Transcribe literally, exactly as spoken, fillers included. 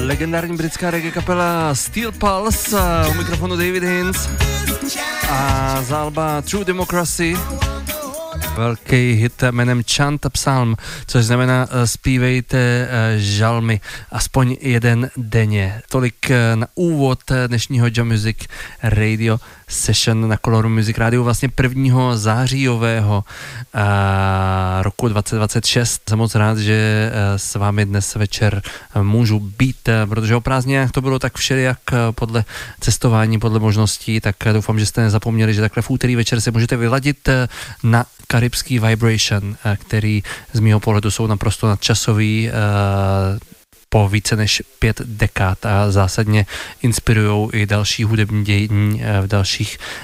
legendární britská reggae kapela Steel Pulse, u mikrofonu David Hinds a z alba True Democracy velký hit jménem Chant a Psalm, což znamená zpívejte žalmy aspoň jeden denně. Tolik na úvod dnešního Jam Music Radio Session na Coloru Music Radio, vlastně prvního zářijového a, roku dvacet dvacet šest. Jsem moc rád, že s vámi dnes večer můžu být, protože o prázdninách to bylo tak všelijak podle cestování, podle možností, tak doufám, že jste nezapomněli, že takhle v úterý večer se můžete vyladit na karibský Vibration, který z mýho pohledu jsou naprosto nadčasový, po více než pět dekád a zásadně inspirujou i další hudební dějiny v dalších